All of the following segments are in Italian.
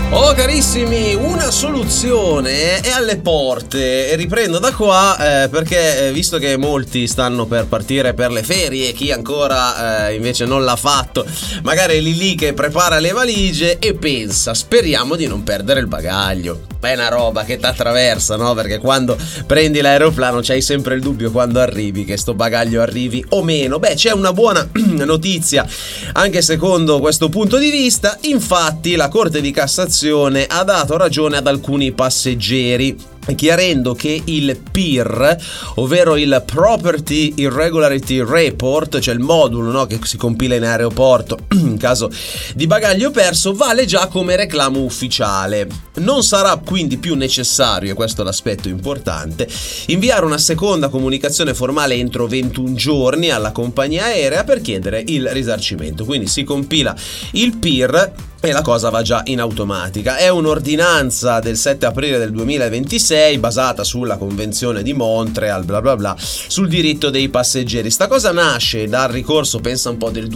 Oh carissimi, una soluzione è alle porte e riprendo da qua perché visto che molti stanno per partire per le ferie, chi ancora invece non l'ha fatto, magari è lì che prepara le valigie e pensa, speriamo di non perdere il bagaglio. È una roba che ti attraversa, no? Perché quando prendi l'aeroplano c'hai sempre il dubbio quando arrivi che sto bagaglio arrivi o meno. Beh, c'è una buona notizia anche secondo questo punto di vista. Infatti la Corte di Cassazione ha dato ragione ad alcuni passeggeri, chiarendo che il PIR, ovvero il Property Irregularity Report, cioè il modulo, no, che si compila in aeroporto in caso di bagaglio perso, vale già come reclamo ufficiale. Non sarà quindi più necessario, e questo è l'aspetto importante, inviare una seconda comunicazione formale entro 21 giorni alla compagnia aerea per chiedere il risarcimento. Quindi si compila il PIR e la cosa va già in automatica. È un'ordinanza del 7 aprile del 2026 basata sulla convenzione di Montreal, bla bla bla, sul diritto dei passeggeri. Sta cosa nasce dal ricorso, pensa un po', del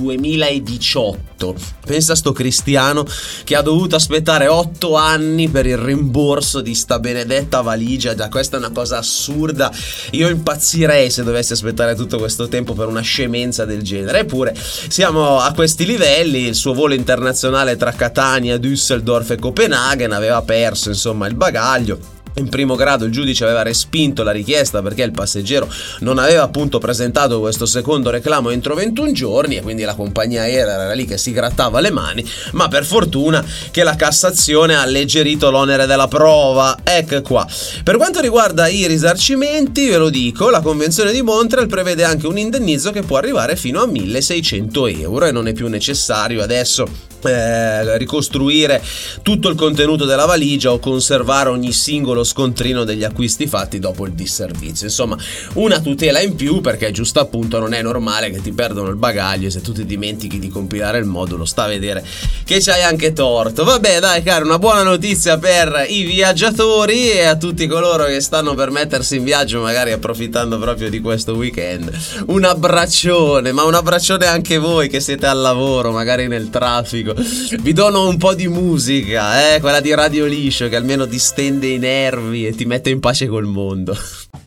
2018. Pensa a sto cristiano che ha dovuto aspettare 8 anni per il rimborso di sta benedetta valigia. Già questa è una cosa assurda. Io impazzirei se dovessi aspettare tutto questo tempo per una scemenza del genere. Eppure siamo a questi livelli. Il suo volo internazionale tra Catania, Düsseldorf e Copenaghen aveva perso insomma il bagaglio. In primo grado il giudice aveva respinto la richiesta perché il passeggero non aveva appunto presentato questo secondo reclamo entro 21 giorni e quindi la compagnia aerea era lì che si grattava le mani, ma per fortuna che la Cassazione ha alleggerito l'onere della prova. Ecco qua. Per quanto riguarda i risarcimenti, ve lo dico, la Convenzione di Montreal prevede anche un indennizzo che può arrivare fino a 1.600 euro e non è più necessario adesso ricostruire tutto il contenuto della valigia o conservare ogni singolo scontrino degli acquisti fatti dopo il disservizio. Insomma, una tutela in più, perché giusto appunto non è normale che ti perdono il bagaglio e se tu ti dimentichi di compilare il modulo sta a vedere che c'hai anche torto. Vabbè dai caro, una buona notizia per i viaggiatori e a tutti coloro che stanno per mettersi in viaggio, magari approfittando proprio di questo weekend. Un abbraccione, ma un abbraccione anche voi che siete al lavoro, magari nel traffico. Vi dono un po' di musica, quella di Radio Liscio, che almeno distende i nervi e ti mette in pace col mondo.